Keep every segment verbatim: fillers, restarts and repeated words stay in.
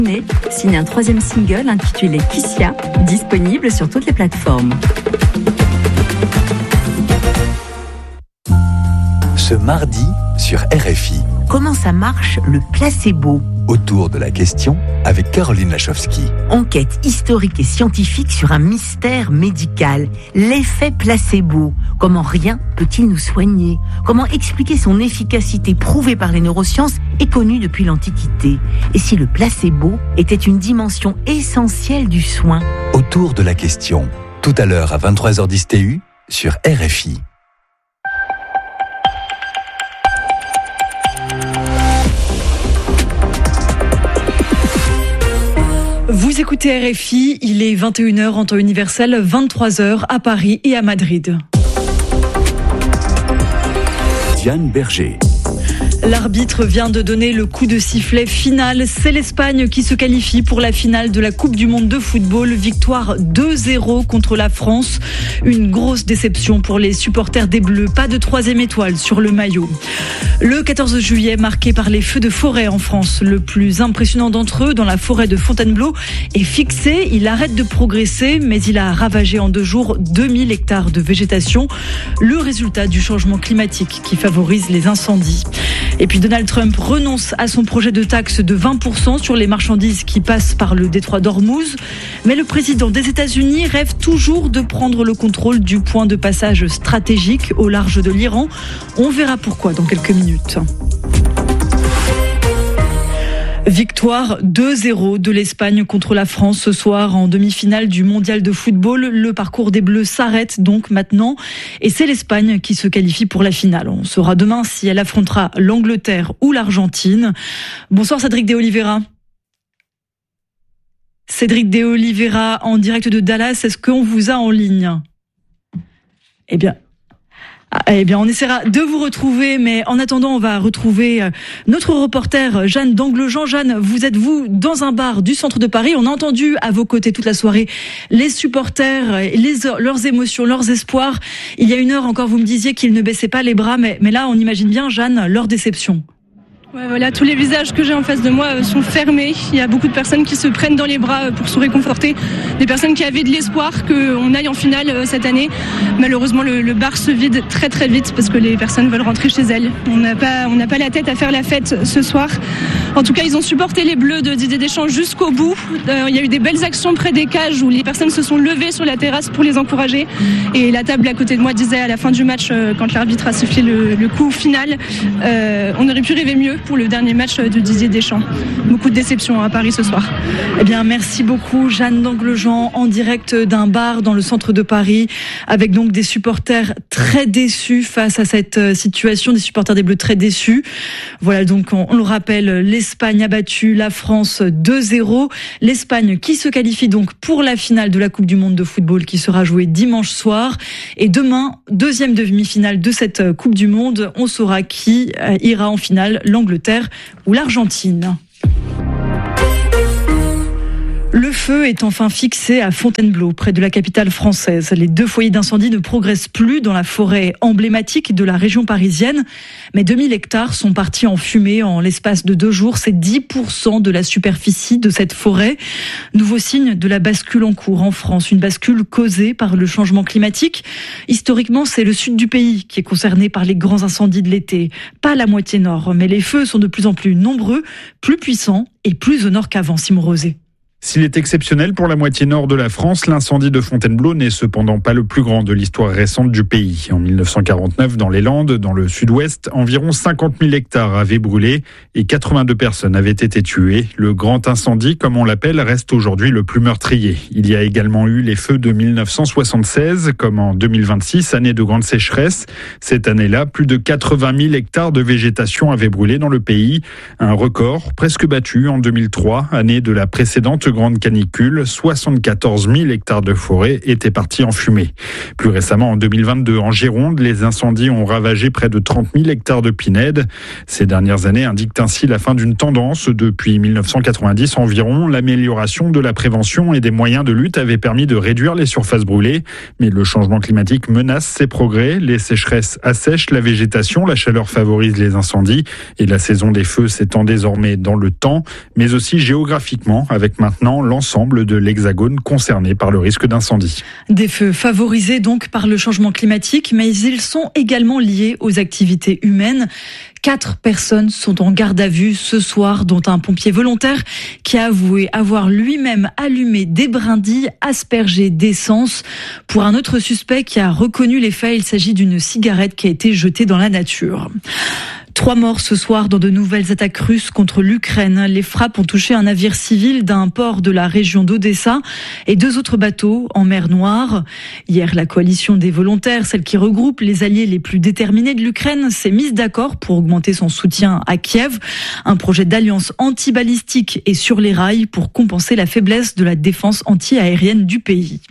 Signe un troisième single intitulé Kissia, disponible sur toutes les plateformes. Ce mardi sur R F I. Comment ça marche le placebo ? Autour de la question avec Caroline Lachowski. Enquête historique et scientifique sur un mystère médical, l'effet placebo. Comment rien peut-il nous soigner ? Comment expliquer son efficacité prouvée par les neurosciences et connue depuis l'Antiquité ? Et si le placebo était une dimension essentielle du soin ? Autour de la question, tout à l'heure à vingt-trois heures dix T U sur R F I. Vous écoutez R F I, il est vingt et une heures en temps universel, vingt-trois heures à Paris et à Madrid. Diane Berger. L'arbitre vient de donner le coup de sifflet final. C'est l'Espagne qui se qualifie pour la finale de la Coupe du Monde de football. Victoire deux zéro contre la France. Une grosse déception pour les supporters des Bleus. Pas de troisième étoile sur le maillot. Le quatorze juillet, marqué par les feux de forêt en France. Le plus impressionnant d'entre eux, dans la forêt de Fontainebleau, est fixé. Il arrête de progresser, mais il a ravagé en deux jours deux mille hectares de végétation. Le résultat du changement climatique qui favorise les incendies. Et puis Donald Trump renonce à son projet de taxe de vingt pour cent sur les marchandises qui passent par le détroit d'Ormuz. Mais le président des États-Unis rêve toujours de prendre le contrôle du point de passage stratégique au large de l'Iran. On verra pourquoi dans quelques minutes. Victoire deux zéro de l'Espagne contre la France ce soir en demi-finale du mondial de football. Le parcours des Bleus s'arrête donc maintenant et c'est l'Espagne qui se qualifie pour la finale. On saura demain si elle affrontera l'Angleterre ou l'Argentine. Bonsoir Cédric de Oliveira. Cédric de Oliveira en direct de Dallas, est-ce qu'on vous a en ligne ? Eh bien... Ah, eh bien, on essaiera de vous retrouver, mais en attendant, on va retrouver notre reporter Jeanne d'Anglejean. Jeanne, vous êtes vous dans un bar du centre de Paris. On a entendu à vos côtés toute la soirée les supporters, les, leurs émotions, leurs espoirs. Il y a une heure encore, vous me disiez qu'ils ne baissaient pas les bras, mais, mais là, on imagine bien, Jeanne, leur déception. Ouais, voilà, tous les visages que j'ai en face de moi sont fermés. Il y a beaucoup de personnes qui se prennent dans les bras pour se réconforter. Des personnes qui avaient de l'espoir qu'on aille en finale cette année. Malheureusement, le, le bar se vide très très vite parce que les personnes veulent rentrer chez elles. On n'a pas, on n'a pas la tête à faire la fête ce soir. En tout cas, ils ont supporté les Bleus de Didier Deschamps jusqu'au bout. Euh, il y a eu des belles actions près des cages où les personnes se sont levées sur la terrasse pour les encourager. Et la table à côté de moi disait à la fin du match, euh, quand l'arbitre a sifflé le, le coup final, euh, on aurait pu rêver mieux pour le dernier match de Didier Deschamps. Beaucoup de déceptions à Paris ce soir. Eh bien, merci beaucoup Jeanne d'Anglejean en direct d'un bar dans le centre de Paris avec donc des supporters très déçus face à cette situation, des supporters des Bleus très déçus. Voilà donc, on, on le rappelle, l'Espagne a battu la France deux zéro. L'Espagne qui se qualifie donc pour la finale de la Coupe du Monde de football qui sera jouée dimanche soir. Et demain, deuxième demi-finale de cette Coupe du Monde, on saura qui ira en finale, l'Angleterre ou l'Argentine. Le feu est enfin fixé à Fontainebleau, près de la capitale française. Les deux foyers d'incendie ne progressent plus dans la forêt emblématique de la région parisienne. Mais deux mille hectares sont partis en fumée en l'espace de deux jours. C'est dix pour cent de la superficie de cette forêt. Nouveau signe de la bascule en cours en France. Une bascule causée par le changement climatique. Historiquement, c'est le sud du pays qui est concerné par les grands incendies de l'été. Pas la moitié nord, mais les feux sont de plus en plus nombreux, plus puissants et plus au nord qu'avant. Simon Rosé. S'il est exceptionnel pour la moitié nord de la France, l'incendie de Fontainebleau n'est cependant pas le plus grand de l'histoire récente du pays. En mille neuf cent quarante-neuf, dans les Landes, dans le sud-ouest, environ cinquante mille hectares avaient brûlé et quatre-vingt-deux personnes avaient été tuées. Le grand incendie, comme on l'appelle, reste aujourd'hui le plus meurtrier. Il y a également eu les feux de mille neuf cent soixante-seize, comme en deux mille vingt-six, année de grande sécheresse. Cette année-là, plus de quatre-vingt mille hectares de végétation avaient brûlé dans le pays. Un record presque battu en deux mille trois, année de la précédente grande canicule, soixante-quatorze mille hectares de forêt étaient partis en fumée. Plus récemment, en deux mille vingt-deux, en Gironde, les incendies ont ravagé près de trente mille hectares de pinèdes. Ces dernières années indiquent ainsi la fin d'une tendance. Depuis mille neuf cent quatre-vingt-dix environ, l'amélioration de la prévention et des moyens de lutte avait permis de réduire les surfaces brûlées. Mais le changement climatique menace ces progrès. Les sécheresses assèchent la végétation, la chaleur favorise les incendies et la saison des feux s'étend désormais dans le temps, mais aussi géographiquement, avec maintenant l'ensemble de l'Hexagone concerné par le risque d'incendie. Des feux favorisés donc par le changement climatique, mais ils sont également liés aux activités humaines. Quatre personnes sont en garde à vue ce soir, dont un pompier volontaire qui a avoué avoir lui-même allumé des brindilles aspergées d'essence. Pour un autre suspect qui a reconnu les faits, il s'agit d'une cigarette qui a été jetée dans la nature. Trois morts ce soir dans de nouvelles attaques russes contre l'Ukraine. Les frappes ont touché un navire civil d'un port de la région d'Odessa et deux autres bateaux en mer Noire. Hier, la coalition des volontaires, celle qui regroupe les alliés les plus déterminés de l'Ukraine, s'est mise d'accord pour augmenter son soutien à Kiev. Un projet d'alliance anti-balistique est sur les rails pour compenser la faiblesse de la défense anti-aérienne du pays.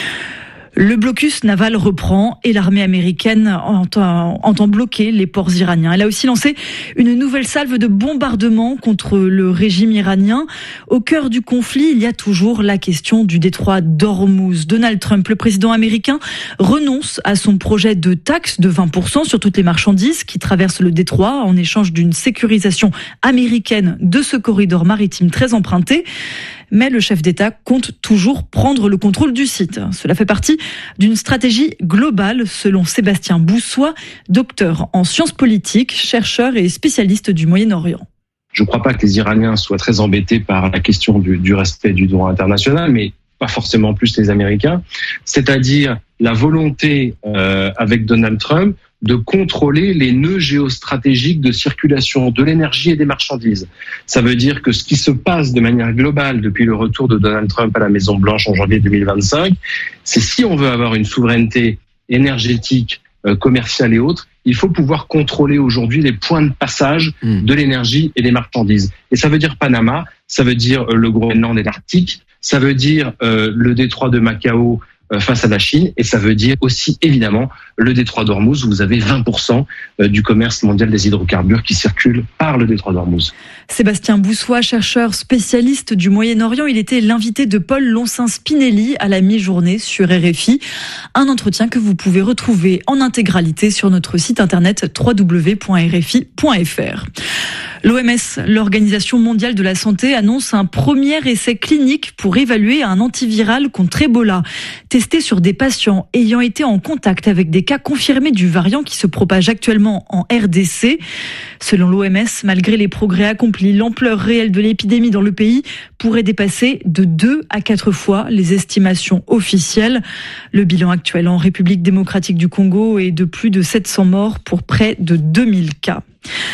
Le blocus naval reprend et l'armée américaine entend, entend bloquer les ports iraniens. Elle a aussi lancé une nouvelle salve de bombardements contre le régime iranien. Au cœur du conflit, il y a toujours la question du détroit d'Ormuz. Donald Trump, le président américain, renonce à son projet de taxe de vingt pour cent sur toutes les marchandises qui traversent le détroit en échange d'une sécurisation américaine de ce corridor maritime très emprunté. Mais le chef d'État compte toujours prendre le contrôle du site. Cela fait partie d'une stratégie globale, selon Sébastien Boussois, docteur en sciences politiques, chercheur et spécialiste du Moyen-Orient. Je ne crois pas que les Iraniens soient très embêtés par la question du, du respect du droit international, mais pas forcément plus les Américains. C'est-à-dire la volonté, euh, avec Donald Trump, de contrôler les nœuds géostratégiques de circulation de l'énergie et des marchandises. Ça veut dire que ce qui se passe de manière globale depuis le retour de Donald Trump à la Maison-Blanche en janvier deux mille vingt-cinq, c'est si on veut avoir une souveraineté énergétique, euh, commerciale et autres, il faut pouvoir contrôler aujourd'hui les points de passage mmh. de l'énergie et des marchandises. Et ça veut dire Panama, ça veut dire euh, le Groenland et l'Arctique, ça veut dire euh, le détroit de Macao face à la Chine, et ça veut dire aussi évidemment le détroit d'Ormuz où vous avez vingt pour cent du commerce mondial des hydrocarbures qui circulent par le détroit d'Ormuz. Sébastien Boussois, chercheur spécialiste du Moyen-Orient, il était l'invité de Paul Loncin-Spinelli à la mi-journée sur R F I. Un entretien que vous pouvez retrouver en intégralité sur notre site internet w w w point r f i point f r. L'O M S, l'Organisation mondiale de la santé, annonce un premier essai clinique pour évaluer un antiviral contre Ebola, testé sur des patients ayant été en contact avec des cas confirmés du variant qui se propage actuellement en R D C. Selon l'O M S, malgré les progrès accomplis, l'ampleur réelle de l'épidémie dans le pays pourrait dépasser de deux à quatre fois les estimations officielles. Le bilan actuel en République démocratique du Congo est de plus de sept cents morts pour près de deux mille cas.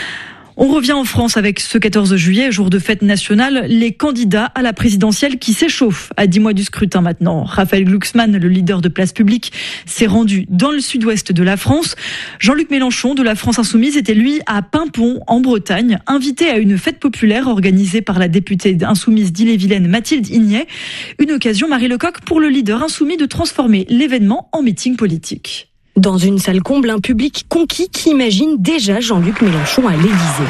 On revient en France avec ce quatorze juillet, jour de fête nationale, les candidats à la présidentielle qui s'échauffent à dix mois du scrutin maintenant. Raphaël Glucksmann, le leader de Place Publique, s'est rendu dans le sud-ouest de la France. Jean-Luc Mélenchon de la France Insoumise était lui à Paimpont, en Bretagne, invité à une fête populaire organisée par la députée insoumise d'Ille-et-Vilaine Mathilde Ignet. Une occasion, Marie Lecoq, pour le leader insoumis de transformer l'événement en meeting politique. Dans une salle comble, un public conquis qui imagine déjà Jean-Luc Mélenchon à l'Élysée.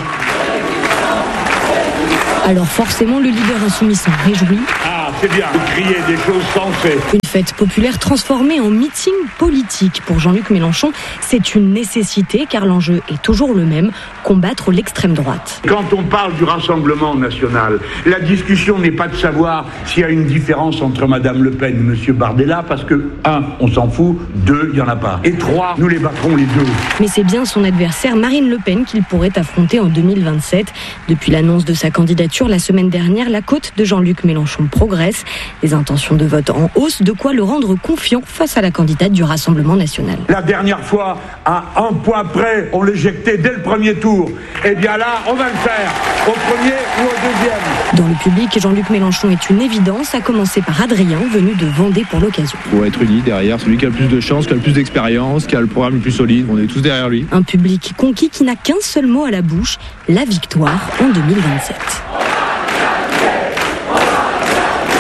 Alors forcément, le leader insoumis s'en réjouit. Ah, c'est bien, vous criez des choses sensées. Une fête populaire transformée en meeting politique. Pour Jean-Luc Mélenchon, c'est une nécessité car l'enjeu est toujours le même, combattre l'extrême droite. Quand on parle du Rassemblement national, la discussion n'est pas de savoir s'il y a une différence entre Madame Le Pen et Monsieur Bardella, parce que, un, on s'en fout, deux, il n'y en a pas. Et trois, nous les battrons les deux. Mais c'est bien son adversaire Marine Le Pen qu'il pourrait affronter en deux mille vingt-sept. Depuis l'annonce de sa candidature la semaine dernière, la cote de Jean-Luc Mélenchon progresse. Les intentions de vote en hausse, de quoi le rendre confiant face à la candidate du Rassemblement national. La dernière fois, à un point près, on l'éjectait dès le premier tour. Eh bien là, on va le faire, au premier ou au deuxième. Dans le public, Jean-Luc Mélenchon est une évidence, à commencer par Adrien, venu de Vendée pour l'occasion. Pour être uni derrière celui qui a le plus de chance, qui a le plus d'expérience, qui a le programme le plus solide, on est tous derrière lui. Un public conquis qui n'a qu'un seul mot à la bouche, la victoire en deux mille vingt-sept.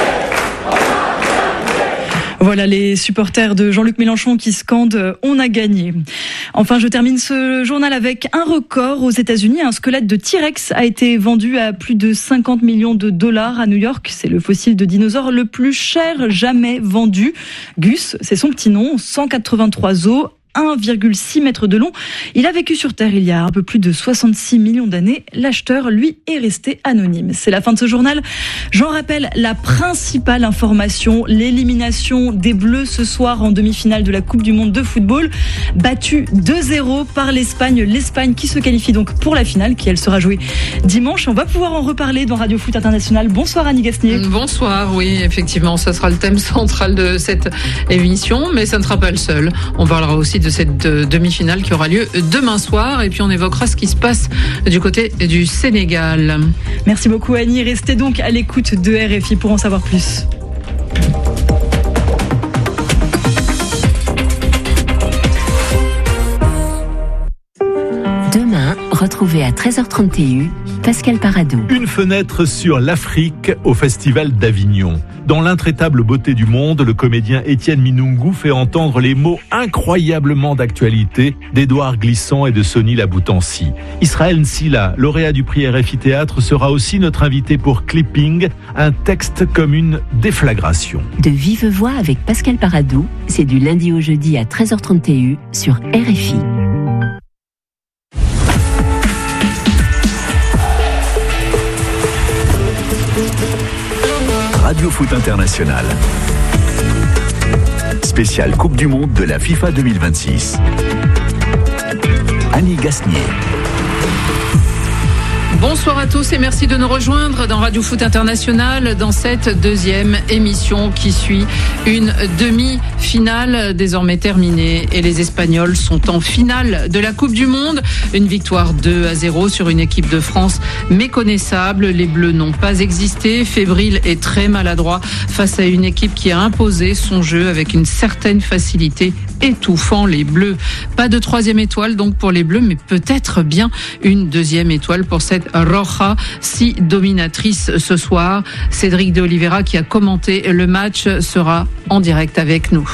Voilà les supporters de Jean-Luc Mélenchon qui scandent « On a gagné ». Enfin, je termine ce journal avec un record aux États-Unis. Un squelette de T-Rex a été vendu à plus de cinquante millions de dollars à New York. C'est le fossile de dinosaure le plus cher jamais vendu. Gus, c'est son petit nom, cent quatre-vingt-trois os. un virgule six mètres de long. Il a vécu sur Terre il y a un peu plus de soixante-six millions d'années. L'acheteur, lui, est resté anonyme. C'est la fin de ce journal. J'en rappelle la principale information, l'élimination des Bleus ce soir en demi-finale de la Coupe du Monde de football. Battue deux zéro par l'Espagne. L'Espagne qui se qualifie donc pour la finale, qui elle sera jouée dimanche. On va pouvoir en reparler dans Radio Foot International. Bonsoir Annie Gasnier. Bonsoir, oui, effectivement, ça sera le thème central de cette émission, mais ça ne sera pas le seul. On parlera aussi de cette demi-finale qui aura lieu demain soir et puis on évoquera ce qui se passe du côté du Sénégal. Merci beaucoup Annie, restez donc à l'écoute de R F I pour en savoir plus. Demain, retrouvez à treize heures trente Pascal Paradou. Une fenêtre sur l'Afrique au Festival d'Avignon. Dans l'intraitable beauté du monde, le comédien Étienne Minungu fait entendre les mots incroyablement d'actualité d'Édouard Glissant et de Sonny Laboutancy. Israël Nsila, lauréat du prix R F I Théâtre, sera aussi notre invité pour Clipping, un texte comme une déflagration. De vive voix avec Pascal Paradou, c'est du lundi au jeudi à treize heures trente sur R F I. Radio Foot International. Spécial Coupe du Monde de la FIFA deux mille vingt-six. Annie Gasnier. Bonsoir à tous et merci de nous rejoindre dans Radio Foot International dans cette deuxième émission qui suit une demi-finale désormais terminée et les Espagnols sont en finale de la Coupe du Monde. Une victoire deux à zéro sur une équipe de France méconnaissable. Les Bleus n'ont pas existé, fébriles et très maladroits face à une équipe qui a imposé son jeu avec une certaine facilité étouffant les Bleus. Pas de troisième étoile donc pour les Bleus, mais peut-être bien une deuxième étoile pour cette Roja si dominatrice ce soir. Cédric de Oliveira qui a commenté le match sera en direct avec nous.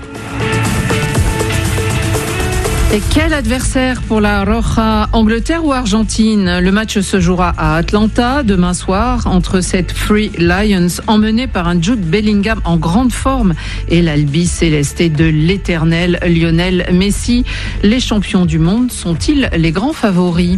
Et quel adversaire pour la Roja, Angleterre ou Argentine? Le match se jouera à Atlanta demain soir entre cette Free Lions emmenée par un Jude Bellingham en grande forme et l'Albi Céleste de l'éternel Lionel Messi. Les champions du monde sont-ils les grands favoris?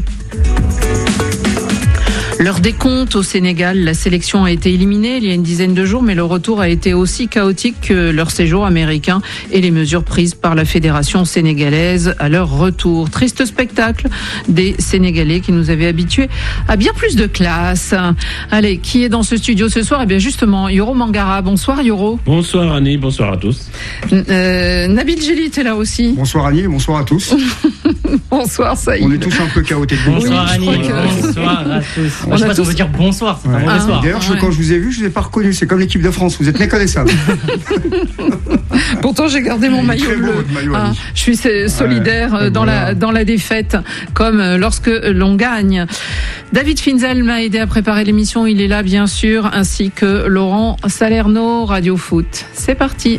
Leur décompte au Sénégal, la sélection a été éliminée il y a une dizaine de jours, mais le retour a été aussi chaotique que leur séjour américain et les mesures prises par la fédération sénégalaise à leur retour. Triste spectacle des Sénégalais qui nous avaient habitués à bien plus de classe. Allez, qui est dans ce studio ce soir? Eh bien justement, Yoro Mangara. Bonsoir Yoro. Bonsoir Annie, bonsoir à tous. Euh, Nabil Jellit est là aussi. Bonsoir Annie, bonsoir à tous. Bonsoir Saïd. On est tous un peu chaotiques. Bonsoir oui, Annie, que... bonsoir à tous. On je sais pas tous... si on veut dire bonsoir, c'est ouais. un mauvais ah, soir. D'ailleurs, ouais. quand je vous ai vu, je ne vous ai pas reconnu. C'est comme l'équipe de France, vous êtes méconnaissables. Pourtant, j'ai gardé mon maillot bleu. Maillot, ah, je suis solidaire ouais, dans, voilà. la, dans la défaite, comme lorsque l'on gagne. David Finzel m'a aidé à préparer l'émission. Il est là, bien sûr, ainsi que Laurent Salerno, Radio Foot. C'est parti.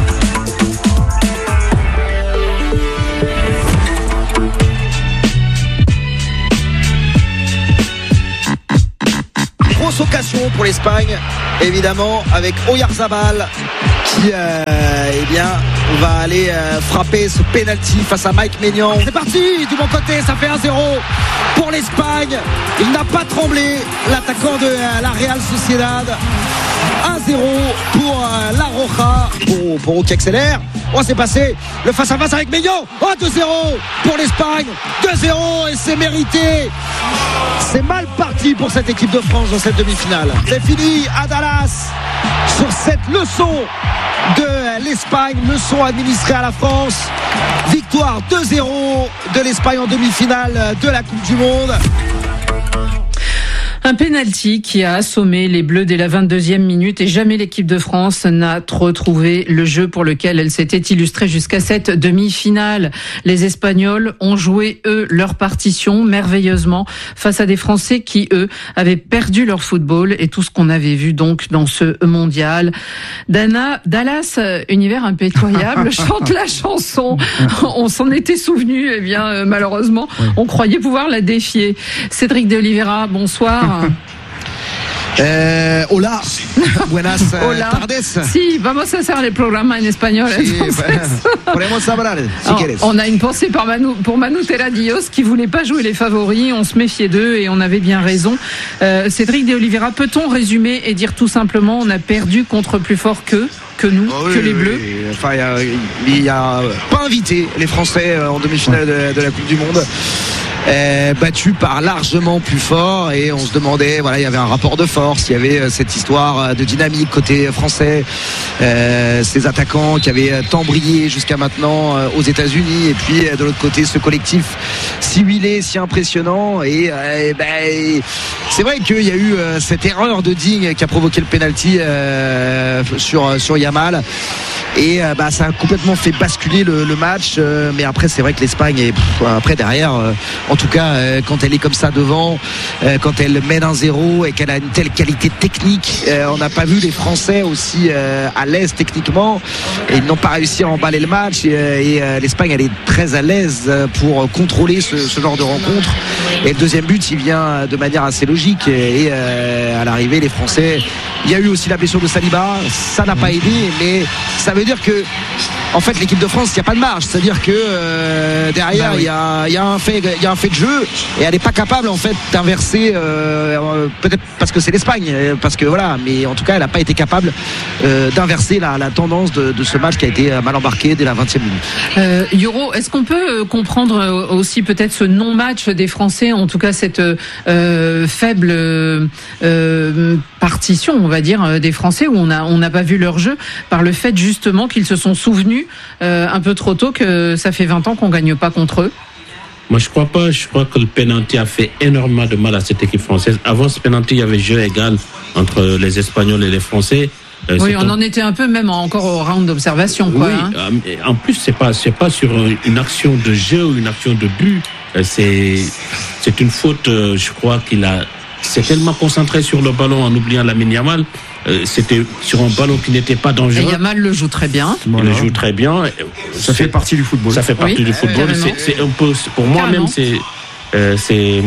Grosse occasion pour l'Espagne, évidemment, avec Oyarzabal qui euh, eh bien, va aller euh, frapper ce penalty face à Mike Maignan. C'est parti du bon côté, ça fait un zéro pour l'Espagne. Il n'a pas tremblé, l'attaquant de euh, la Real Sociedad. un zéro pour euh, la Roja, pour, pour qui accélère. Oh, c'est passé le face-à-face avec Maignan. Oh, deux zéro pour l'Espagne. deux zéro et c'est mérité. C'est mal parti pour cette équipe de France dans cette demi-finale. C'est fini à Dallas sur cette leçon de l'Espagne, leçon administrée à la France. Victoire deux zéro de l'Espagne en demi-finale de la Coupe du Monde. Un penalty qui a assommé les Bleus dès la vingt-deuxième minute et jamais l'équipe de France n'a retrouvé le jeu pour lequel elle s'était illustrée jusqu'à cette demi-finale. Les Espagnols ont joué, eux, leur partition merveilleusement face à des Français qui, eux, avaient perdu leur football et tout ce qu'on avait vu donc dans ce mondial. Dana, Dallas, univers impitoyable, chante la chanson. On s'en était souvenu, eh bien, malheureusement, on croyait pouvoir la défier. Cédric de Oliveira, bonsoir. Eh, hola, buenas Hola. tardes. Si, vamos a hacer el programa en español. Sí, podemos hablar, si Alors, quieres. on a une pensée pour Manu, pour Manu Terradios qui voulait pas jouer les favoris. On se méfiait d'eux et on avait bien raison. Euh, Cédric de Oliveira, peut-on résumer et dire tout simplement on a perdu contre plus fort qu'eux, que nous, Oh, oui, que les oui, Bleus? oui. Enfin, il n'y a, a pas invité les Français en demi-finale de, de la Coupe du Monde. Euh, battu par largement plus fort et on se demandait, voilà, il y avait un rapport de force, il y avait euh, cette histoire de dynamique côté français, euh, ces attaquants qui avaient tant brillé jusqu'à maintenant euh, aux États-Unis et puis euh, de l'autre côté ce collectif si huilé, si impressionnant et, euh, ben, c'est vrai qu'il y a eu euh, cette erreur de Digne qui a provoqué le penalty euh, sur, sur Yamal et euh, bah, ça a complètement fait basculer le, le match euh, mais après c'est vrai que l'Espagne est pff, après derrière euh, en tout cas euh, quand elle est comme ça devant euh, quand elle mène un zéro et qu'elle a une telle qualité technique euh, on n'a pas vu les Français aussi euh, à l'aise techniquement et ils n'ont pas réussi à emballer le match et, et euh, l'Espagne elle est très à l'aise pour contrôler ce, ce genre de rencontre et le deuxième but il vient de manière assez logique et euh, à l'arrivée les Français il y a eu aussi la blessure de Saliba ça n'a pas aidé mais ça veut dire que en fait l'équipe de France il n'y a pas de marge c'est à dire que euh, derrière il bah oui. y, a, y, a un fait, y a un fait de jeu et elle n'est pas capable en fait d'inverser euh, peut-être parce que c'est l'Espagne parce que voilà mais en tout cas elle n'a pas été capable euh, d'inverser la, la tendance de, de ce match qui a été mal embarqué dès la vingtième minute. euh, Yoro, est-ce qu'on peut comprendre aussi peut-être ce non-match des Français, en tout cas cette euh, faible euh, partition on va dire des Français où on a on n'a pas vu leur jeu par le fait justement qu'ils se sont souvenus euh, un peu trop tôt que ça fait vingt ans qu'on gagne pas contre eux? Moi, je crois pas. Je crois que le penalty a fait énormément de mal à cette équipe française. Avant ce penalty, il y avait jeu égal entre les Espagnols et les Français. Euh, oui, on en était un peu même encore au round d'observation, quoi. Oui, hein. euh, en plus, c'est pas, c'est pas sur une action de jeu ou une action de but. Euh, c'est, c'est une faute. Euh, je crois qu'il a, s'est tellement concentré sur le ballon en oubliant Lamine Yamal. Euh, c'était sur un ballon qui n'était pas dangereux. Et Yamal le joue très bien. Voilà. Il le joue très bien. Ça fait partie du football. Ça fait partie oui, du football. Euh, c'est, c'est un peu, pour moi carrément. même, c'est, euh, c'est,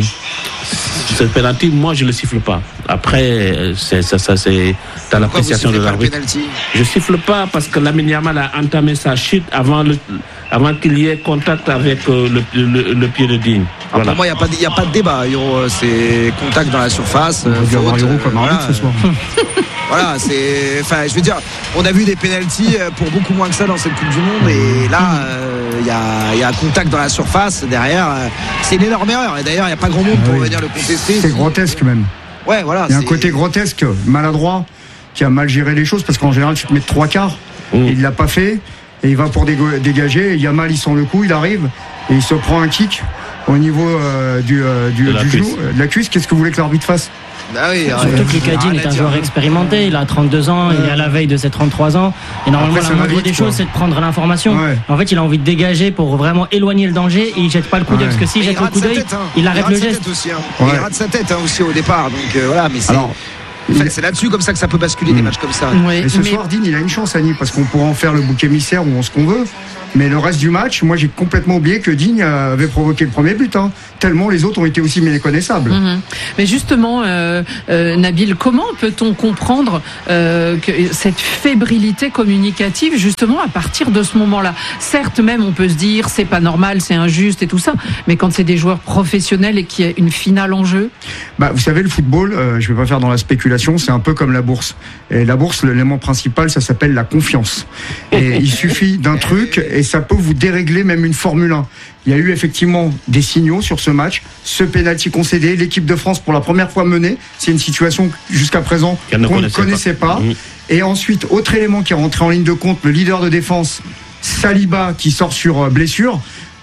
ce penalty, moi je le siffle pas. Après, c'est ça, ça c'est dans l'appréciation de l'arbitre. Je siffle pas parce que Lamine Yamal a entamé sa chute avant le, avant qu'il y ait contact avec euh, le, le, le pied de Digne. Ah, voilà. Pour moi, il n'y a, a pas de débat. Euro, c'est contact dans la surface. On va dire Euro comme voilà. arbitre ce soir. Voilà, c'est. Enfin, je veux dire, on a vu des pénaltys pour beaucoup moins que ça dans cette Coupe du Monde, et là, il euh, y, y a un contact dans la surface. Derrière, euh, c'est une énorme erreur. Et d'ailleurs, il n'y a pas grand monde pour oui. venir le contester. C'est grotesque même. Ouais, voilà. Il y a un côté grotesque, maladroit, qui a mal géré les choses, parce qu'en général, tu te mets trois quarts, mmh. et il l'a pas fait, et il va pour dégager. Et Yamal, il sent le coup, il arrive, et il se prend un kick au niveau euh, du, euh, du, du genou, de la cuisse. Qu'est-ce que vous voulez que l'arbitre fasse? Ah oui, surtout que Lucas Digne est un joueur expérimenté, il a trente-deux ans, ouais. il est à la veille de ses trente-trois ans, et normalement Après, la moindre des choses c'est de prendre l'information. Ouais. En fait il a envie de dégager pour vraiment éloigner le danger et il jette pas le coup d'œil, ouais. parce que s'il jette le coup d'œil, hein. il arrête il le geste. Aussi, hein. ouais. Il rate sa tête hein, aussi au départ, donc euh, voilà, mais c'est... Alors, Enfin, c'est là-dessus comme ça que ça peut basculer mmh. des matchs comme ça. Oui, et ce mais... soir, Digne, il a une chance, Annie, parce qu'on pourra en faire le bouc émissaire ou ce qu'on veut. Mais le reste du match, moi, j'ai complètement oublié que Digne avait provoqué le premier but. Hein, tellement les autres ont été aussi méconnaissables. Mmh. Mais justement, euh, euh, Nabil, comment peut-on comprendre euh, que cette fébrilité communicative, justement, à partir de ce moment-là? Certes, même, on peut se dire, c'est pas normal, c'est injuste et tout ça. Mais quand c'est des joueurs professionnels et qu'il y a une finale en jeu? Bah, vous savez, le football, euh, je vais pas faire dans la spéculation, c'est un peu comme la bourse. Et la bourse, l'élément principal, ça s'appelle la confiance. Et il suffit d'un truc et ça peut vous dérégler même une Formule un. Il y a eu effectivement des signaux sur ce match. Ce pénalty concédé, l'équipe de France pour la première fois menée. C'est une situation jusqu'à présent qu'on ne connaissait, connaissait pas. pas. Mmh. Et ensuite, autre élément qui est rentré en ligne de compte, le leader de défense, Saliba, qui sort sur blessure.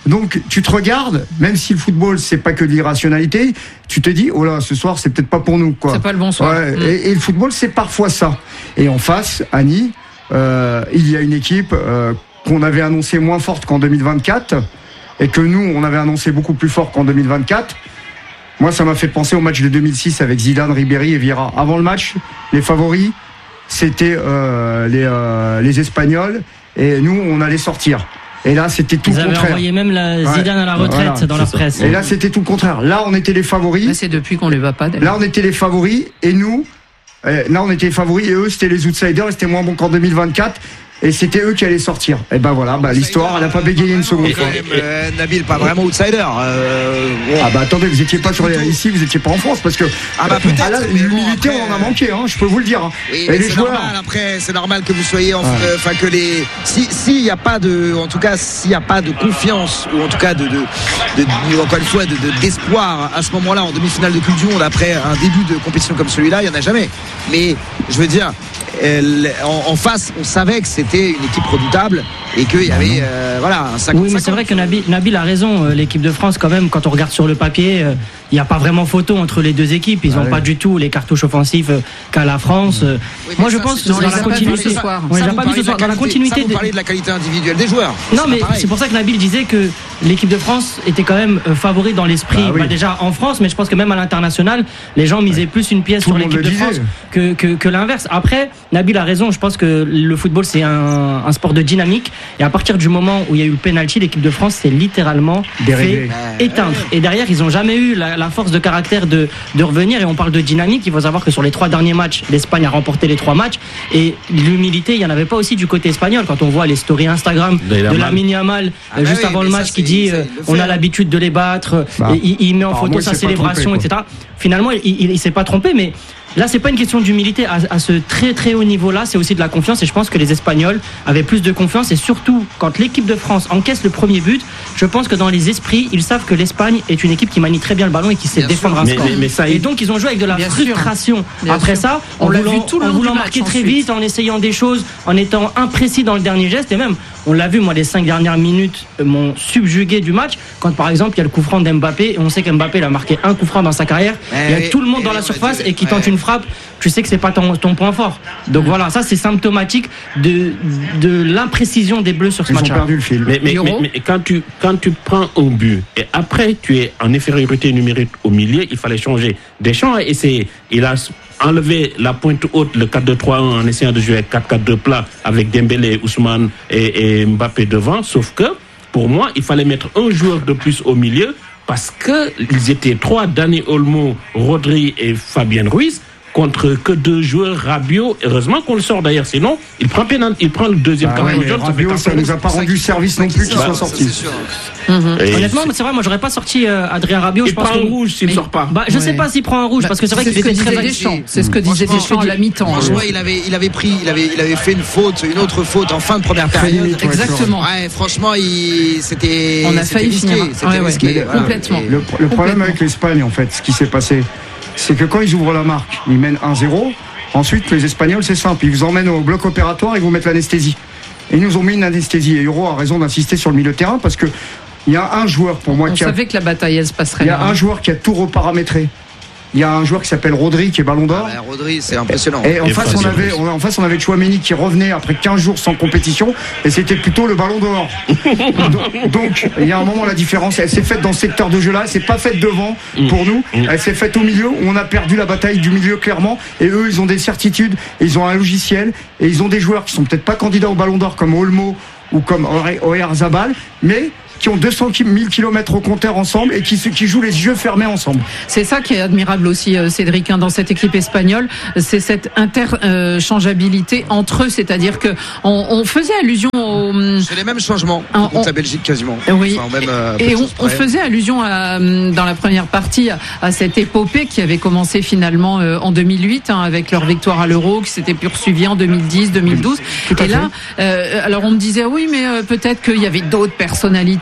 Donc tu te regardes, même si le football c'est pas que de l'irrationalité, tu te dis oh là ce soir c'est peut-être pas pour nous quoi. C'est pas le bon soir. Ouais, mmh. et, et le football c'est parfois ça. Et en face, Annie, euh, il y a une équipe euh, qu'on avait annoncée moins forte qu'en deux mille vingt-quatre et que nous on avait annoncé beaucoup plus fort qu'en deux mille vingt-quatre. Moi ça m'a fait penser au match de deux mille six avec Zidane, Ribéry et Vieira. Avant le match, les favoris c'était euh, les, euh, les Espagnols et nous on allait sortir. Et là, c'était tout Ils le contraire. Ils avaient envoyé même la Zidane ouais. à la retraite voilà, dans la presse. Et là, c'était tout le contraire. Là, on était les favoris. Là, c'est depuis qu'on les va pas. Là, on était les favoris et nous, là, on était les favoris et eux, c'était les outsiders et c'était moins bon qu'en deux mille vingt-quatre. Et c'était eux qui allaient sortir. Et ben voilà, bah, l'histoire, elle n'a pas bégayé une seconde fois. Euh, Nabil, pas vraiment outsider. Euh, bon. Ah bah attendez, vous étiez pas sur les, ici, vous étiez pas en France parce que ah bah peut-être. Ah là, l'humilité, bon, on en a manqué, hein, je peux vous le dire. Hein. Oui, et les c'est joueurs. Normal, après, c'est normal que vous soyez, enfin ouais. euh, que les, si s'il n'y a pas de, en tout cas, s'il n'y a pas de confiance ou en tout cas de, de, de, de encore une fois, de, de d'espoir à ce moment-là en demi-finale de Coupe du Monde après un début de compétition comme celui-là, il y en a jamais. Mais je veux dire. En, en face, on savait que c'était une équipe redoutable et qu'il y avait euh, voilà un cinquante. Oui, mais c'est vrai que Nabil, Nabil a raison. L'équipe de France, quand même, quand on regarde sur le papier, il n'y a pas vraiment photo entre les deux équipes. Ils n'ont ah, pas oui. du tout les cartouches offensives qu'a la France. Oui, Moi, je ça, pense que dans la continuité. Ce soir. On les a pas vu ce soir. Dans la continuité. Vous parlez de la qualité individuelle des joueurs. Non, mais c'est pour ça que Nabil disait que l'équipe de France était quand même favorite dans l'esprit. Ah, oui. bah, déjà en France, mais je pense que même à l'international, les gens misaient plus une pièce Tout sur l'équipe de France que, que, que l'inverse. Après, Nabil a raison. Je pense que le football, c'est un, un sport de dynamique. Et à partir du moment où il y a eu le penalty, l'équipe de France s'est littéralement fait éteindre. Et derrière, ils n'ont jamais eu la, la force de caractère de, de revenir. Et on parle de dynamique. Il faut savoir que sur les trois derniers matchs, l'Espagne a remporté les trois matchs. Et l'humilité, il n'y en avait pas aussi du côté espagnol. Quand on voit les stories Instagram de Lamine Yamal, ah juste bah oui, avant le match, ça, qui dit euh, on a l'habitude de les battre. Bah, il, il met en photo moi, sa célébration, trompé, et cetera. Finalement, il ne s'est pas trompé, mais. Là, c'est pas une question d'humilité à, à ce très très haut niveau-là, c'est aussi de la confiance. Et je pense que les Espagnols avaient plus de confiance. Et surtout, quand l'équipe de France encaisse le premier but, je pense que dans les esprits, ils savent que l'Espagne est une équipe qui manie très bien le ballon et qui sait bien défendre sûr. un score. Mais, mais ça, et donc, ils ont joué avec de la frustration. Après sûr. ça, en voulant, vu tout le en voulant marquer très vite, en essayant des choses, en étant imprécis dans le dernier geste. Et même, on l'a vu, moi, les cinq dernières minutes m'ont subjugué du match. Quand, par exemple, il y a le coup franc d'Mbappé, et on sait qu'Mbappé il a marqué un coup franc dans sa carrière. Il y a tout le monde dans la surface et qui tente une frappe, tu sais que c'est pas ton, ton point fort. Donc mmh. voilà, ça c'est symptomatique de, de l'imprécision des Bleus sur ce match. Ils ont perdu le fil. Mais, mais, mais, mais quand, tu, quand tu prends un but et après tu es en infériorité numérique au milieu, il fallait changer. Deschamps a essayé. Il a enlevé la pointe haute, le quatre deux trois un en essayant de jouer quatre quatre deux plat avec Dembélé, Ousmane et, et Mbappé devant. Sauf que pour moi, il fallait mettre un joueur de plus au milieu. Parce qu'ils étaient trois, Dani Olmo, Rodri et Fabien Ruiz, contre que deux joueurs. Rabiot, heureusement qu'on le sort d'ailleurs, sinon il prend, pénal, il prend le deuxième ah carton jaune. Ouais, Rabiot, ça ne nous a pas rendu service non plus qu'il soit sorti. Mmh. Honnêtement, c'est vrai, moi j'aurais pas sorti euh, Adrien Rabiot. Il je prend pense un rouge s'il ne sort pas. Bah, je ouais. sais pas s'il prend un rouge, bah, parce que c'est vrai qu'il était très Deschamps. C'est ce que disait Deschamps à la mi-temps. Franchement, il avait, il avait pris, il avait, il avait fait une faute, une autre faute en fin de première période. Exactement. Ouais, franchement, il, c'était. On a failli finir. C'était risqué. Complètement. Le problème avec l'Espagne, en fait, ce qui s'est passé, c'est que quand ils ouvrent la marque, ils mènent un zéro. Ensuite, les Espagnols, c'est simple. Ils vous emmènent au bloc opératoire et vous mettent l'anesthésie. Et ils nous ont mis une anesthésie. Et Euro a raison d'insister sur le milieu de terrain parce que il y a un joueur pour moi On qui a. On savait que la bataille, elle se passerait. Il y a un joueur qui a tout reparamétré. Il y a un joueur qui s'appelle Rodri qui est Ballon d'Or. Ah bah, Rodri, c'est impressionnant. Et en et face, on avait, on, en face, on avait Tchouaméni qui revenait après quinze jours sans compétition et c'était plutôt le Ballon d'Or. donc, donc, il y a un moment, la différence, elle s'est faite dans ce secteur de jeu-là. Elle s'est pas faite devant pour nous. Elle s'est faite au milieu où on a perdu la bataille du milieu clairement. Et eux, ils ont des certitudes, et ils ont un logiciel et ils ont des joueurs qui sont peut-être pas candidats au Ballon d'Or comme Olmo ou comme Oyarzabal, mais qui ont deux cent mille kilomètres au compteur ensemble et qui, qui jouent les yeux fermés ensemble. C'est ça qui est admirable aussi, Cédric, hein, dans cette équipe espagnole, c'est cette interchangeabilité entre eux, c'est-à-dire que on, on faisait allusion au... C'est les mêmes changements on, contre la Belgique quasiment. Oui, enfin, même, euh, et on, on faisait allusion à, dans la première partie à, à cette épopée qui avait commencé finalement euh, en deux mille huit, hein, avec leur victoire à l'Euro, qui s'était poursuivie en deux mille dix, deux mille douze. Et là, euh, alors on me disait, oui, mais euh, peut-être qu'il y avait d'autres personnalités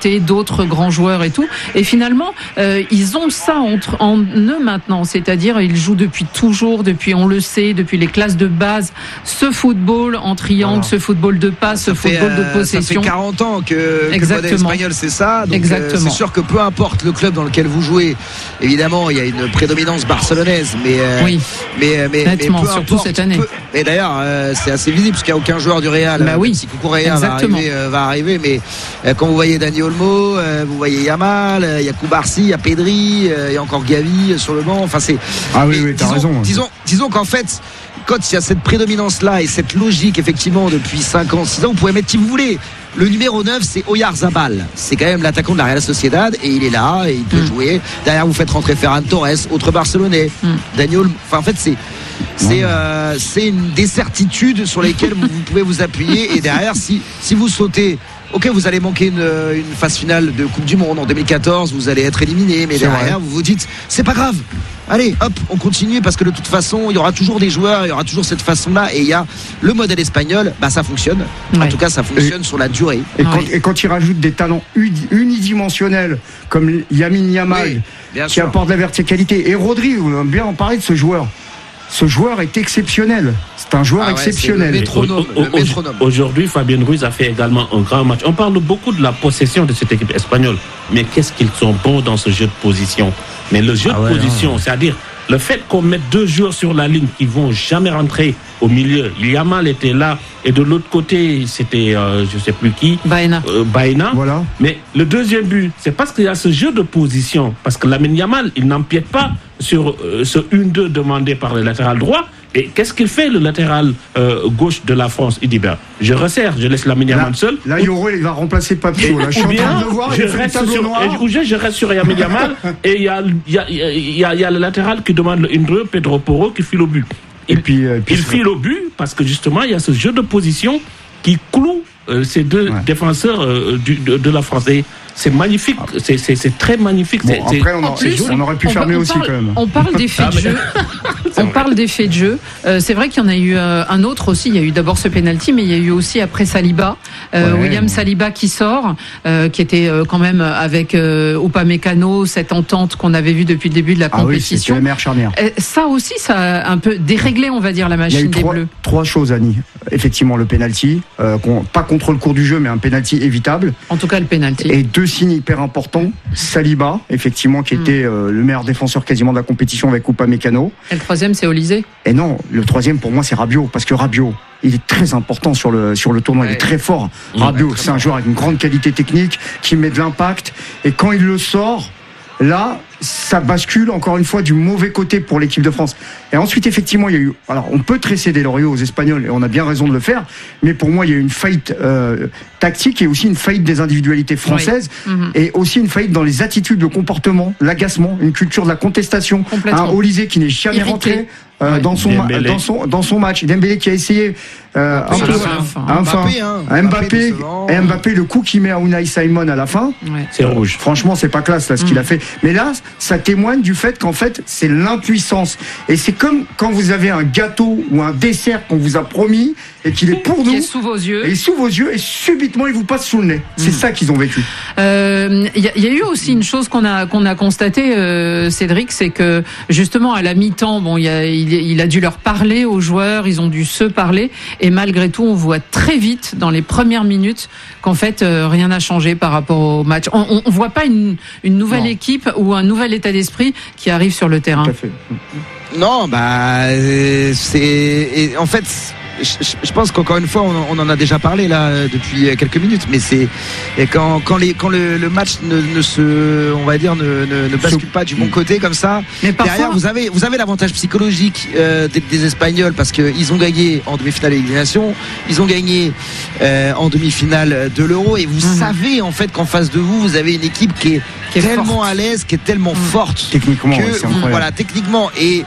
côté, d'autres grands joueurs et tout. Et finalement, euh, ils ont ça entre, en eux maintenant, c'est-à-dire ils jouent depuis toujours, depuis, on le sait, depuis les classes de base, ce football en triangle, voilà. ce football de passe, ce fait, football de euh, possession. Ça fait quarante ans que, que le modèle espagnol c'est ça. Donc euh, c'est sûr que peu importe le club dans lequel vous jouez, évidemment il y a une prédominance barcelonaise, mais euh, oui. mais mais, Nettement, mais peu surtout importe, cette année. Peu, et d'ailleurs euh, c'est assez visible parce qu'il n'y a aucun joueur du Real. Bah oui. Si Cucurella va arriver, euh, va arriver, mais euh, quand vous voyez Dani Olmo, euh, vous voyez Yamal, il euh, y a Koubarsi, il y a Pedri, il euh, y a encore Gavi sur le banc. Enfin c'est. Ah oui oui, t'as disons, raison. Disons disons qu'en fait. Quand il y a cette prédominance là et cette logique effectivement depuis cinq ans, six ans, vous pouvez mettre qui vous voulez. Le numéro neuf c'est Oyarzabal, c'est quand même l'attaquant de la Real Sociedad et il est là et il peut mm. jouer. Derrière vous faites rentrer Ferran Torres, autre Barcelonais, mm. Daniel, enfin en fait c'est c'est euh, c'est une des certitudes sur lesquelles vous, vous pouvez vous appuyer et derrière si si vous sautez, ok, vous allez manquer une, une phase finale de Coupe du Monde en deux mille quatorze, vous allez être éliminé, mais c'est derrière vrai. Vous vous dites c'est pas grave. Allez, hop, on continue parce que de toute façon, il y aura toujours des joueurs, il y aura toujours cette façon-là et il y a le modèle espagnol, bah ça fonctionne. Ouais. En tout cas, ça fonctionne et, sur la durée. Et, ouais. quand, et quand il rajoute des talents unidimensionnels comme Lamine Yamal, oui, qui sûr. apporte la verticalité, et Rodri, on va bien en parler de ce joueur. Ce joueur est exceptionnel. C'est un joueur ah ouais, exceptionnel. Le métronome, le métronome. Aujourd'hui, Fabien Ruiz a fait également un grand match. On parle beaucoup de la possession de cette équipe espagnole, mais qu'est-ce qu'ils sont bons dans ce jeu de position. Mais le jeu ah ouais, de position, ouais. c'est-à-dire le fait qu'on mette deux joueurs sur la ligne qui vont jamais rentrer au milieu. Yamal était là et de l'autre côté c'était euh, je sais plus qui. Baena. Euh, Baena. Voilà. Mais le deuxième but, c'est parce qu'il y a ce jeu de position, parce que Lamine Yamal, il n'empiète pas sur euh, ce un deux demandé par le latéral droit. Et qu'est-ce qu'il fait le latéral euh, gauche de la France? Il dit ben, je resserre, je laisse Lamine Yamal seul. Là, Yoro, il va remplacer Papio. Là, je suis en train de le voir. Je reste sur, ou je, je reste sur Lamine Yamal et il y a, y, a, y, a, y a le latéral qui demande le un deux, Pedro Porro, qui file au but. Et, et puis, euh, puis il file au but parce que justement il y a ce jeu de position qui cloue euh, ces deux ouais. défenseurs euh, du, de, de la France. Et c'est magnifique, c'est, c'est, c'est très magnifique. Bon, c'est, après, on, a, plus, on aurait pu on, faire mieux aussi parle, quand même. On parle d'effets ah, de jeu. on vrai. parle d'effets de jeu. Euh, c'est vrai qu'il y en a eu euh, un autre aussi. Il y a eu d'abord ce penalty, mais il y a eu aussi après Saliba, euh, ouais, William ouais. Saliba qui sort, euh, qui était euh, quand même avec euh, Upamecano, cette entente qu'on avait vue depuis le début de la ah compétition. Oui, c'était la meilleure charnière. Euh, ça aussi, ça a un peu déréglé, on va dire, la machine il y a eu des trois, Bleus. Trois choses, Annie. Effectivement, le penalty, euh, pas contre le cours du jeu, mais un penalty évitable. En tout cas, le penalty. Et deux signes hyper importants. Saliba, effectivement, qui était euh, le meilleur défenseur quasiment de la compétition avec Upamecano. Et le troisième, c'est Olysée. Et non, le troisième pour moi, c'est Rabiot, parce que Rabiot, il est très important sur le sur le tournoi, ouais. il est très fort. Mmh, Rabiot, c'est un joueur avec une grande qualité technique, qui met de l'impact, et quand il le sort, là, ça bascule encore une fois du mauvais côté pour l'équipe de France. Et ensuite, effectivement, il y a eu. Alors, on peut tresser des lauriers aux Espagnols et on a bien raison de le faire. Mais pour moi, il y a eu une faillite euh, tactique et aussi une faillite des individualités françaises oui. mmh. et aussi une faillite dans les attitudes, le comportement, l'agacement, une culture de la contestation. Un Olysée qui n'est jamais Irrité. rentré. Euh, ouais. dans son ma- dans son dans son match, Dembélé qui a essayé euh, un peu enfin Mbappé, hein. Mbappé, Mbappé, Mbappé le coup qu'il met à Unai Simon à la fin, ouais. c'est rouge. Franchement, c'est pas classe là ce mmh. qu'il a fait. Mais là, ça témoigne du fait qu'en fait, c'est l'impuissance. Et c'est comme quand vous avez un gâteau ou un dessert qu'on vous a promis et qu'il est pour nous, qui est sous vos yeux, et sous vos yeux, et subitement il vous passe sous le nez. C'est mmh. ça qu'ils ont vécu. Il euh, y, y a eu aussi une chose qu'on a qu'on a constaté, euh, Cédric, c'est que justement à la mi-temps, bon, il y a il, il a dû leur parler aux joueurs, ils ont dû se parler, et malgré tout, on voit très vite dans les premières minutes qu'en fait euh, rien n'a changé par rapport au match. On, on, on voit pas une une nouvelle non. équipe ou un nouvel état d'esprit qui arrive sur le terrain. Tout à fait. Non, bah c'est et en fait. Je, je pense qu'encore une fois, on, on en a déjà parlé là depuis quelques minutes, mais c'est quand, quand, les, quand le, le match ne, ne se, on va dire, ne, ne, ne bascule pas du bon côté comme ça. Mais parfois, derrière, vous avez, vous avez l'avantage psychologique euh, des, des Espagnols parce qu'ils ont gagné en demi-finale d'élimination, ils ont gagné euh, en demi-finale de l'Euro, et vous mmh. savez en fait qu'en face de vous, vous avez une équipe qui est, qui est tellement forte. à l'aise, qui est tellement mmh. forte, techniquement, que, ouais, c'est incroyable. Voilà, techniquement et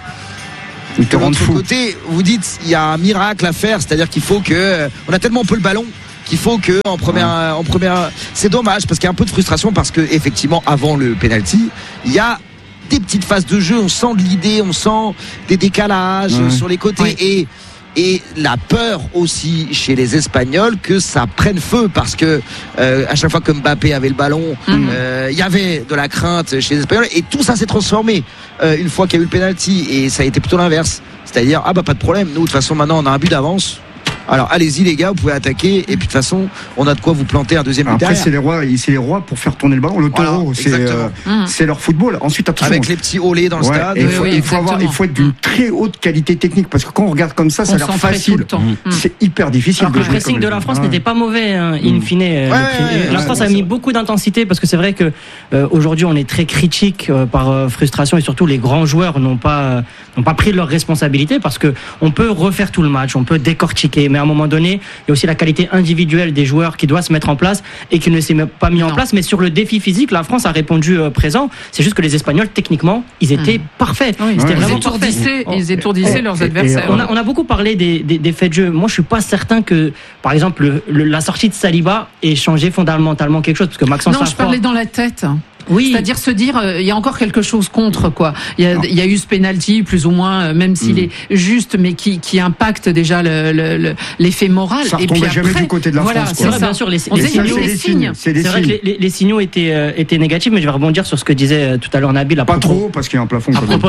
de votre côté, vous dites il y a un miracle à faire, c'est-à-dire qu'il faut que on a tellement peu le ballon qu'il faut que en première, ouais. en première, c'est dommage parce qu'il y a un peu de frustration parce que effectivement avant le penalty, il y a des petites phases de jeu, on sent de l'idée, on sent des décalages ouais. sur les côtés ouais. et et la peur aussi chez les Espagnols que ça prenne feu, parce que euh, à chaque fois que Mbappé avait le ballon, il mmh. euh, y avait de la crainte chez les Espagnols, et tout ça s'est transformé euh, une fois qu'il y a eu le penalty, et ça a été plutôt l'inverse, c'est-à-dire ah bah pas de problème, nous de toute façon maintenant on a un but d'avance. Alors allez-y les gars, vous pouvez attaquer, et puis de toute façon on a de quoi vous planter un deuxième but. Après derrière. c'est les rois, c'est les rois pour faire tourner le ballon. Le taureau, voilà, c'est, euh, mmh. c'est leur football. Ensuite attention, avec les petits olés dans le ouais, stade. Il faut, oui, il faut avoir, il faut être d'une très haute qualité technique, parce que quand on regarde comme ça, ça a l'air facile. Mmh. C'est hyper difficile. Alors de le pressing de la France ouais. n'était pas mauvais, hein, in fine. Mmh. Euh, ouais, ouais, la ouais, France ouais, a mis beaucoup d'intensité, parce que c'est vrai que euh, aujourd'hui on est très critique euh, par euh, frustration, et surtout les grands joueurs n'ont pas euh, n'ont pas pris leurs responsabilités, parce que on peut refaire tout le match, on peut décortiquer, mais à un moment donné il y a aussi la qualité individuelle des joueurs qui doit se mettre en place et qui ne s'est pas mis non. en place. Mais sur le défi physique, la France a répondu euh, présent. C'est juste que les Espagnols, techniquement, ils étaient mmh. parfaits. Oui, ils, étaient vraiment étourdissaient, ils étourdissaient et, leurs et, adversaires. Et on, a, on a beaucoup parlé des, des, des faits de jeu. Moi, je suis pas certain que, par exemple, le, le, la sortie de Saliba ait changé fondamentalement quelque chose, parce que Maxence Non, Lafroy, je parlais dans la tête. Oui. C'est-à-dire se dire, il euh, y a encore quelque chose contre, quoi. Il y a, il y a eu ce penalty, plus ou moins, euh, même s'il mmh. est juste, mais qui, qui impacte déjà le, le, le, l'effet moral. Ça retombe jamais après, du côté de la voilà, France. C'est vrai, bien sûr, les, on les, les, signaux, les signes. C'est, c'est vrai que les, les signaux étaient, euh, étaient négatifs, mais je vais rebondir sur ce que disait tout à l'heure Nabil. À Pas propos, trop, parce qu'il y a un plafond. À propos,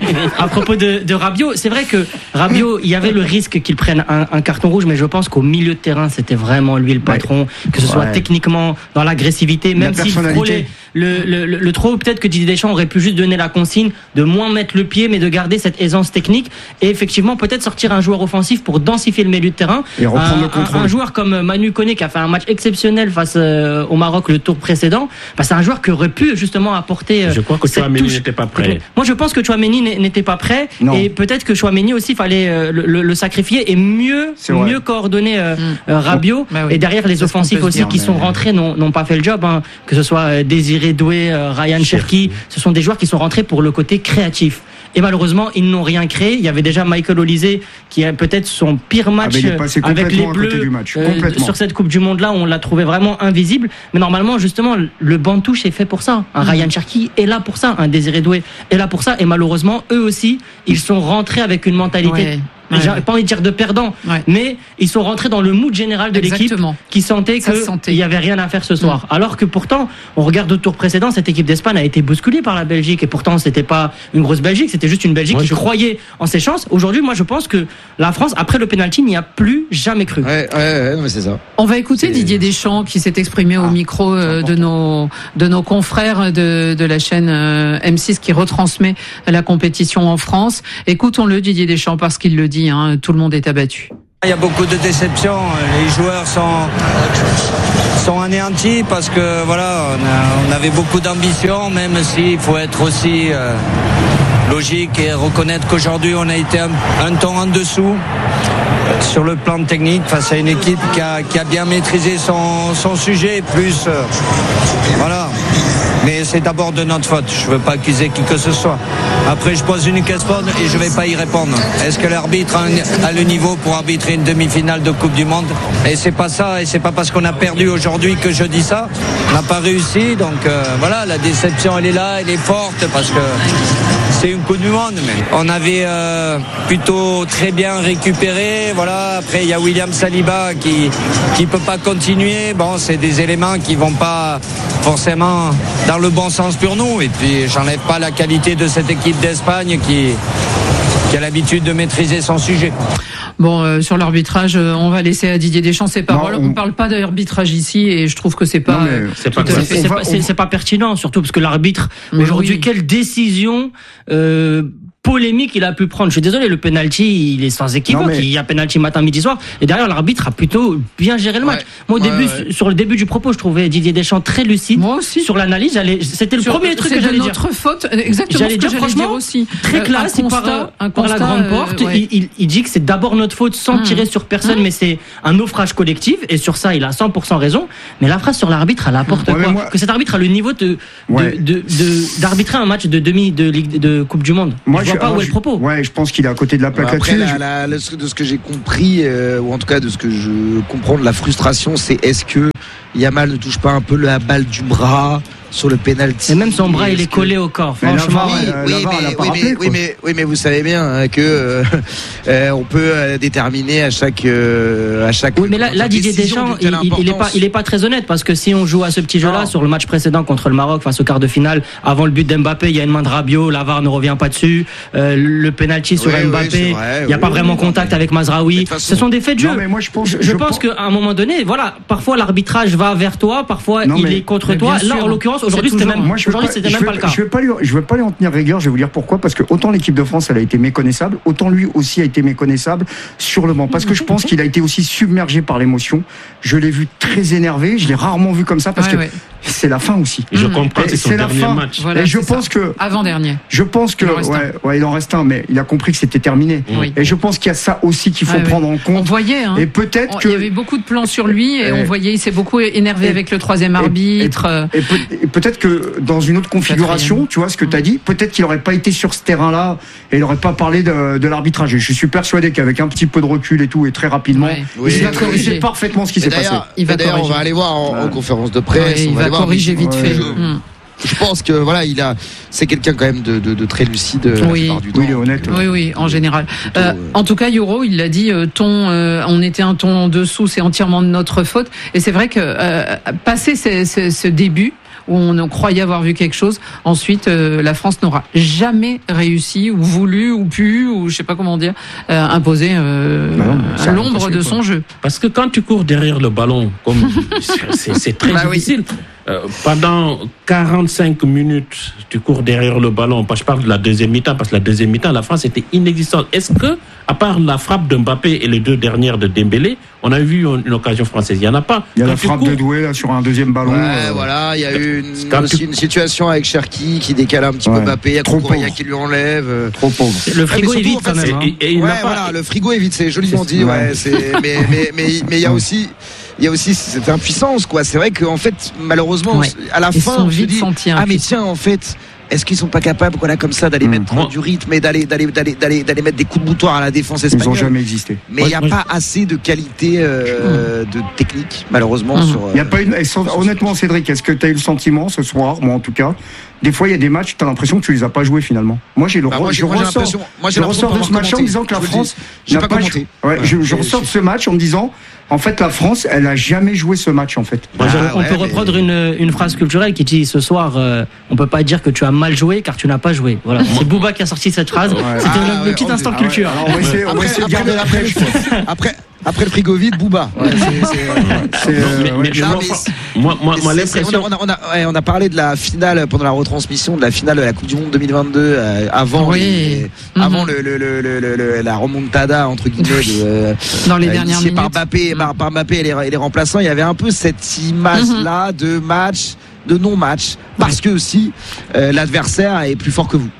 à propos de, de Rabiot, c'est vrai que Rabiot, il y avait le risque qu'il prenne un, un carton rouge, mais je pense qu'au milieu de terrain, c'était vraiment lui le patron, ouais. que ce soit ouais. techniquement, dans l'agressivité, même s'il frôlait le, le, le, le trop. Peut-être que Didier Deschamps aurait pu juste donner la consigne de moins mettre le pied, mais de garder cette aisance technique, et effectivement peut-être sortir un joueur offensif pour densifier le milieu de terrain. Et reprendre un, le contrôle. Un, un joueur comme Manu Koné, qui a fait un match exceptionnel face euh, au Maroc le tour précédent, bah, c'est un joueur qui aurait pu justement apporter. Euh, je crois que Chouameni n'était pas prêt. Moi je pense que Chouameni n'était pas prêt, non. et peut-être que Chouameni aussi fallait euh, le, le sacrifier et mieux mieux coordonner euh, mmh. euh, Rabiot. Bah oui. Et derrière les c'est offensifs aussi dire, qui mais... sont rentrés n'ont, n'ont pas fait le job, hein. Que ce soit euh, Désiré Doué, euh, Ryan Cherki, ce sont des joueurs qui sont rentrés pour le côté créatif. Et malheureusement, ils n'ont rien créé. Il y avait déjà Michael Olysée qui a peut-être son pire match ah, avec les Bleus euh, sur cette Coupe du Monde-là. On l'a trouvé vraiment invisible. Mais normalement, justement, le banc de touche est fait pour ça. Un mmh. Ryan Cherki est là pour ça. Un Désiré Doué est là pour ça. Et malheureusement, eux aussi, ils sont rentrés avec une mentalité... Ouais. Ouais. J'ai pas envie de dire de perdant, ouais. mais ils sont rentrés dans le mood général de Exactement. l'équipe qui sentait qu'il y avait rien à faire ce soir. Mmh. Alors que pourtant, on regarde au tour précédent, cette équipe d'Espagne a été bousculée par la Belgique, et pourtant c'était pas une grosse Belgique, c'était juste une Belgique moi, qui je... croyait en ses chances. Aujourd'hui, moi je pense que la France, après le penalty, n'y a plus jamais cru. Ouais, ouais, ouais, mais c'est ça. On va écouter c'est... Didier Deschamps qui s'est exprimé ah, au micro euh, de nos de nos confrères de de la chaîne euh, M six qui retransmet la compétition en France. Écoutons-le, Didier Deschamps, parce qu'il le dit. Hein, tout le monde est abattu. Il y a beaucoup de déceptions. Les joueurs sont, sont anéantis parce que voilà, on, a, on avait beaucoup d'ambition, même s'il faut être aussi euh, logique et reconnaître qu'aujourd'hui on a été un, un ton en dessous sur le plan technique face à une équipe qui a, qui a bien maîtrisé son, son sujet. Plus euh, voilà. Mais c'est d'abord de notre faute. Je ne veux pas accuser qui que ce soit. Après, je pose une question et je ne vais pas y répondre. Est-ce que l'arbitre a le niveau pour arbitrer une demi-finale de Coupe du Monde? Et c'est pas ça. Et c'est pas parce qu'on a perdu aujourd'hui que je dis ça. On n'a pas réussi. Donc euh, voilà, la déception, elle est là, elle est forte parce que c'est une Coupe du Monde. Mais on avait euh, plutôt très bien récupéré. Voilà. Après, il y a William Saliba qui qui peut pas continuer. Bon, c'est des éléments qui vont pas forcément dans le bon sens pour nous. Et puis, j'enlève pas la qualité de cette équipe d'Espagne qui, qui a l'habitude de maîtriser son sujet. Bon, euh, sur l'arbitrage, euh, on va laisser à Didier Deschamps ses paroles. Non, on... on parle pas d'arbitrage ici, et je trouve que c'est pas, non, euh, c'est, pas c'est, c'est, va, c'est, c'est pas pertinent, surtout parce que l'arbitre mais aujourd'hui, oui. quelle décision euh, polémique il a pu prendre. Je suis désolé, le penalty, il est sans équivoque. Mais... Il y a penalty matin, midi, soir. Et derrière, l'arbitre a plutôt bien géré le match. Ouais. Moi, au ouais, début, ouais. sur le début du propos, je trouvais Didier Deschamps très lucide. Moi aussi. Sur l'analyse, j'allais, c'était le sur, premier truc que j'allais dire. C'est de notre faute. Exactement j'allais ce que dire, j'allais franchement, dire aussi. Très classe, un constat, par, un par constat, la grande porte. Euh, ouais. il, il, il dit que c'est d'abord notre faute sans mmh. tirer sur personne, mmh. mais c'est un naufrage collectif. Et sur ça, il a cent pour cent raison. Mais la phrase sur l'arbitre, elle apporte ouais, quoi moi... Que cet arbitre a le niveau de, ouais. de, de, de, d'arbitrer un match de demi de Ligue de Coupe du Monde. Moi, je vois pas où est le propos. Ouais, je pense qu'il est à côté de la plaque Après, là-dessus. La, la, de ce que j'ai compris, euh, ou en tout cas de ce que je comprends de la frustration, c'est est-ce que Yamal ne touche pas un peu la balle du bras sur le penalty. Et même son bras, il est collé au corps. Franchement, oui, oui, mais, oui, mais, oui, mais, oui, mais vous savez bien que euh, euh, on peut euh, déterminer à chaque, euh, à chaque. Oui, mais là, là Didier Deschamps, il, il est pas, il est pas très honnête parce que si on joue à ce petit jeu-là, sur le match précédent contre le Maroc face au quart de finale, avant le but d'Mbappé, il y a une main de Rabiot, la V A R ne revient pas dessus. Euh, le penalty sur oui, Mbappé, oui, vrai, il n'y a oui, pas oui, vraiment oui, contact avec Mazraoui. Façon, ce sont des faits de jeu. Non, mais moi, je pense, je, je je pense qu'à un moment donné, voilà, parfois l'arbitrage va vers toi, parfois non, il est contre toi. Là, en l'occurrence, aujourd'hui, c'était même, moi, aujourd'hui, c'était même pas le cas. Je vais pas lui, je vais pas lui en tenir rigueur. Je vais vous dire pourquoi. Parce que autant l'équipe de France, elle a été méconnaissable, autant lui aussi a été méconnaissable sur le banc. Parce que je pense qu'il a été aussi submergé par l'émotion. Je l'ai vu très énervé. Je l'ai rarement vu comme ça parce ouais, que ouais. c'est la fin aussi. Et je comprends. C'est son dernier fin. match. Voilà, et je pense ça. que avant dernier. Je pense que il ouais, ouais, il en reste un, mais il a compris que c'était terminé. Oui. Et je pense qu'il y a ça aussi qu'il faut ouais, prendre ouais. en compte. On voyait. Hein. Et peut-être que il y avait beaucoup de plans sur lui et, et on voyait il s'est beaucoup énervé et, avec le troisième arbitre. Et, et, et, et peut-être que dans une autre configuration, Quatrième. tu vois ce que tu as dit, peut-être qu'il n'aurait pas été sur ce terrain-là et il n'aurait pas parlé de, de l'arbitrage. Et je suis persuadé qu'avec un petit peu de recul et tout et très rapidement, ouais. oui, il, il sait parfaitement ce qui s'est passé. Il va d'ailleurs, on va aller voir en, en conférence de presse. Ouais, il va, va corriger vite fait. Je pense que voilà, il a, c'est quelqu'un quand même de, de, de très lucide. Oui, du oui, il est honnête. Oui, oui, en général. Plutôt, euh, euh... En tout cas, Yoro, il l'a dit, euh, ton, euh, on était un ton en dessous, c'est entièrement de notre faute. Et c'est vrai que euh, passer ce, ce, ce début, où on croyait avoir vu quelque chose. Ensuite, euh, la France n'aura jamais réussi ou voulu ou pu ou je sais pas comment dire euh, imposer euh, bah non, l'ombre de son jeu. Parce que quand tu cours derrière le ballon, comme c'est, c'est très bah difficile. Oui. Euh, pendant quarante-cinq minutes, tu cours derrière le ballon. Je parle de la deuxième mi-temps parce que la deuxième mi-temps, la France était inexistante. Est-ce que, à part la frappe de Mbappé et les deux dernières de Dembélé, on a vu une, une occasion française? Il y en a pas. Il y a Quand la frappe cours... de Doué là sur un deuxième ballon. Ouais, euh... voilà. Il y a eu une, aussi tu... une situation avec Cherki qui décale un petit ouais. peu Mbappé. Il y a Koukouaya qui lui enlève. Trop pauvre. Le frigo ah, est vide quand même. Hein. Et, et, et ouais, voilà. Le frigo est vide. C'est joliment dit. Ouais. C'est. Mais mais mais mais il y a aussi. Il y a aussi cette impuissance, quoi. C'est vrai qu'en fait, malheureusement, ouais. à la Ils fin, on se dit, ah mais tiens, en fait, est-ce qu'ils sont pas capables, voilà, comme ça, d'aller mmh. mettre mmh. du rythme et d'aller, d'aller, d'aller, d'aller, d'aller mettre des coups de boutoir à la défense espagnole? Ils n'ont jamais existé. Mais il ouais, n'y a ouais. pas assez de qualité euh, mmh. de technique, malheureusement. Mmh. Sur. Il y a pas une. Honnêtement, Cédric, est-ce que tu as eu le sentiment ce soir, moi en tout cas? Des fois, il y a des matchs, tu as l'impression que tu les as pas joués finalement. Moi, j'ai le bah, moi, j'ai, je moi, ressors, j'ai moi, j'ai je ressors de ce match en me disant que la France n'a pas, pas joué. Ouais, je, je ressors de ce match en me disant, en fait, la France, elle a jamais joué ce match en fait. Ah, on ouais, peut mais... reprendre une, une phrase culturelle qui dit ce soir, euh, on peut pas dire que tu as mal joué car tu n'as pas joué. Voilà, c'est Bouba qui a sorti cette phrase. Ouais. C'était ah, le, le petit instant ah, culture. Ouais. Alors, on va essayer, on va essayer de garder la pêche. Après. Après le frigo vide, Bouba. Ouais, c'est, c'est, c'est, euh, mais, mais, non, mais moi, moi, moi l'impression. On a, on, a, ouais, on a parlé de la finale pendant la retransmission de la finale de la Coupe du Monde deux mille vingt-deux euh, avant, oui. les, mm-hmm. avant le, le, le, le, le, la remontada entre guillemets de, euh, dans les euh, dernières minutes par Mbappé, par, par Mbappé et les, et les remplaçants. Il y avait un peu cette image-là mm-hmm. de match, de non-match, parce que aussi euh, l'adversaire est plus fort que vous.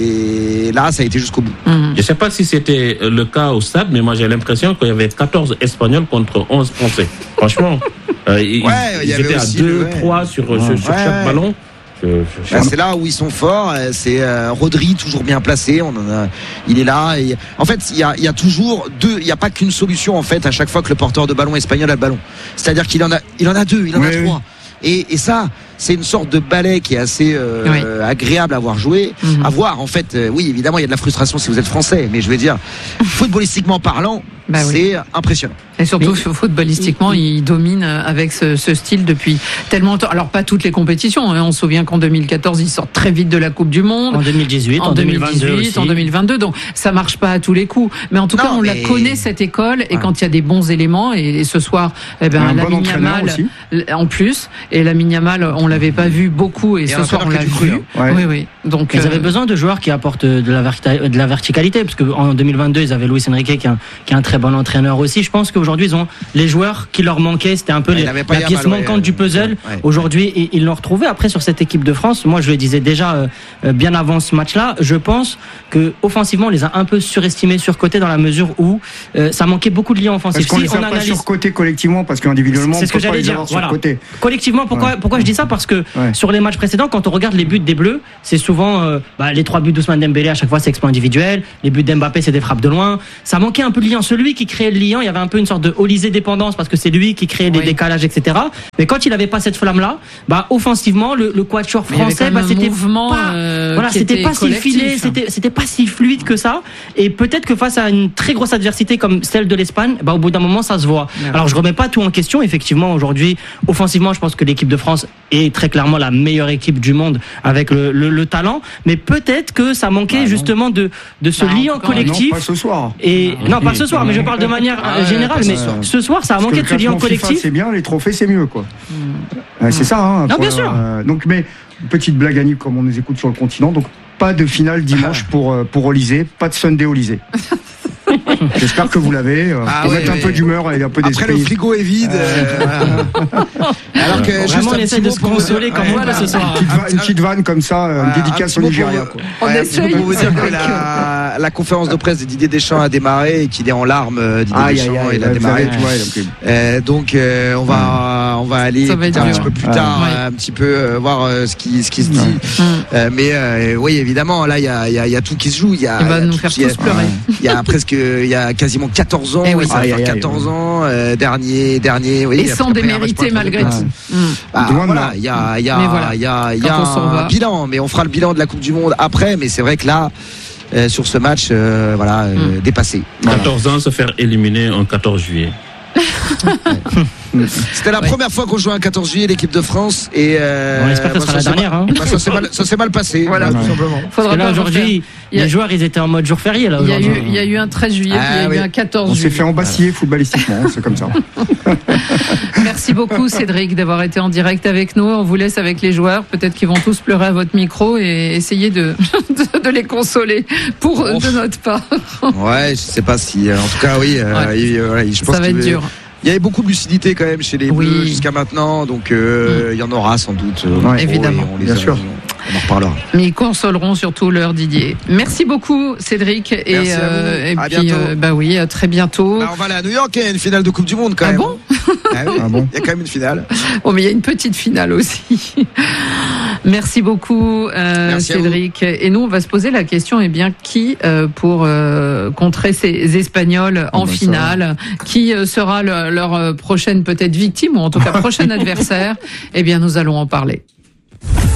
Et là, ça a été jusqu'au bout. Mmh. Je ne sais pas si c'était le cas au stade, mais moi j'ai l'impression qu'il y avait quatorze Espagnols contre onze Français. Franchement, euh, ils, ouais, ils étaient à deux, trois ouais. sur, ouais. sur, sur ouais. chaque ballon. Je, je, je... C'est là où ils sont forts. C'est euh, Rodri toujours bien placé. On en a, il est là. Et, en fait, il y a, il y a toujours deux. Il n'y a pas qu'une solution en fait à chaque fois que le porteur de ballon espagnol a le ballon. C'est-à-dire qu'il en a, il en a deux, il en ouais, a trois. Et, et ça, c'est une sorte de ballet qui est assez euh, oui. agréable à voir jouer, mm-hmm. à voir en fait. Euh, oui, évidemment, il y a de la frustration si vous êtes français, mais je veux dire, footballistiquement parlant, bah c'est oui. impressionnant. Et surtout, mais, footballistiquement, il, il domine avec ce, ce style depuis tellement longtemps. Alors, pas toutes les compétitions. Hein. On se souvient qu'en deux mille quatorze, il sort très vite de la Coupe du Monde. En deux mille dix-huit, en, en deux mille vingt-deux aussi. En deux mille vingt-deux. Donc, ça marche pas à tous les coups. Mais en tout non, cas, on mais... la connaît, cette école. Et ouais. quand il y a des bons éléments, et, et ce soir, eh ben, Lamine Yamal, en plus. Et Lamine Yamal, on l'avait pas vu beaucoup. Et, et ce soir, on l'a vu. Ouais. Oui, oui. Donc, ils euh... avaient besoin de joueurs qui apportent de la, verti- de la verticalité. Parce qu'en deux mille vingt-deux, ils avaient Luis Enrique, qui est un, qui est un très bon entraîneur aussi. Je pense qu'aujourd'hui, ils ont les joueurs qui leur manquaient. C'était un peu les, la pièce mal, manquante ouais, du puzzle. Ouais, ouais. Aujourd'hui, ils l'ont retrouvé. Après, sur cette équipe de France, moi, je le disais déjà euh, bien avant ce match-là, je pense que offensivement, on les a un peu surestimés, surcotés dans la mesure où euh, ça manquait beaucoup de liens offensifs. Parce qu'on si les a on pas analyse... surcotés collectivement, parce qu'individuellement, c'est ce que j'allais dire. Voilà. Collectivement, pourquoi, ouais. pourquoi je dis ça? Parce que ouais. sur les matchs précédents, quand on regarde les buts des Bleus, c'est souvent euh, bah, les trois buts d'Ousmane Dembélé à chaque fois, c'est exploit individuel. Les buts d'Mbappé, c'est des frappes de loin. Ça manquait un peu de lien. Celui qui créait le lien, il y avait un peu une sorte de Olysée dépendance parce que c'est lui qui crée des oui. décalages, et cetera. Mais quand il avait pas cette flamme-là, bah offensivement, le, le quatuor français, bah c'était pas, euh, voilà, c'était pas si filé, c'était c'était pas si fluide que ça. Et peut-être que face à une très grosse adversité comme celle de l'Espagne, bah au bout d'un moment, ça se voit. Ouais. Alors je remets pas tout en question. Effectivement, aujourd'hui, offensivement, je pense que l'équipe de France est très clairement la meilleure équipe du monde avec le, le, le talent. Mais peut-être que ça manquait bah, justement de de ce bah, lien collectif. Non, pas ce soir. Et non, non pas ce soir, mais je parle de manière ah, générale. Mais ce soir, ça a manqué de ce lien collectif. C'est bien, les trophées, c'est mieux, quoi. Mmh. C'est ça. Hein, non, bien sûr. Euh, donc, mais petite blague à Nick, comme on nous écoute sur le continent. Donc, pas de finale dimanche pour pour Olysée, pas de Sunday Olysée. J'espère que vous l'avez. Ah, pour ouais, mettre ouais. un peu d'humeur et un peu d'esprit. Après, le frigo est vide. Euh, voilà. Alors que vraiment, on essaie de se consoler comme on peut ce soir. Une petite, vanne, une petite vanne comme ça, une voilà, dédicace au Nigeria. Quoi. On ouais, essaie pour vous dire que la, la conférence de presse de Didier Deschamps a démarré et qu'il est en larmes. Didier ah, Deschamps, aïe, aïe, il a démarré. Tout, ouais, euh, donc, euh, on va, on va aller un petit peu plus tard, un petit peu voir ce qui, ce qui se dit. Mais oui, évidemment, là, il y a, il y a tout qui se joue. Il va nous faire tous pleurer. Il y a presque, il y a quasiment quatorze ans, eh oui, ça va faire quatorze ans, euh, dernier, dernier, oui. Et sans démériter malgré tout. Bah, voilà, il y a, il y a, il y a, il y a un bilan, mais on fera le bilan de la Coupe du Monde après, mais c'est vrai que là, euh, sur ce match, euh, voilà, euh, mm. dépassé. quatorze ans, se faire éliminer en quatorze juillet. C'était la ouais. première fois qu'on jouait un quatorze juillet l'équipe de France et euh, on espère que ce sera la dernière. Mal, hein. bah, ça s'est mal, ça s'est mal passé. Voilà, ouais. tout simplement. Parce que là aujourd'hui, les joueurs ils étaient en mode jour férié là. Il y a eu, il y a eu un treize juillet, ah, puis il y a oui. eu un quatorze on juillet. On s'est fait embasiller footballistiquement, c'est comme ça. Merci beaucoup Cédric d'avoir été en direct avec nous. On vous laisse avec les joueurs. Peut-être qu'ils vont tous pleurer à votre micro et essayer de de, de les consoler pour oh. de notre part. Ouais, je sais pas si. En tout cas, oui. Euh, ouais. il, euh, je pense ça va être dur. Il y avait beaucoup de lucidité quand même chez les oui. Bleus jusqu'à maintenant, donc euh, mmh. il y en aura sans doute. Euh, ouais, évidemment, on les bien a, sûr. On en reparlera. Mais ils consoleront surtout leur Didier. Merci beaucoup Cédric et, Merci euh, et à puis euh, bah oui, à très bientôt. Bah, on va aller à New York, il y a une finale de Coupe du Monde quand ah même. Bon ah oui, ah bon Il y a quand même une finale. Oh mais il y a une petite finale aussi. Merci beaucoup euh, Merci Cédric. Et nous on va se poser la question, eh bien qui euh, pour euh, contrer ces Espagnols en oh, bah, finale, qui euh, sera le, leur prochaine peut-être victime ou en tout cas prochain adversaire. Eh bien nous allons en parler.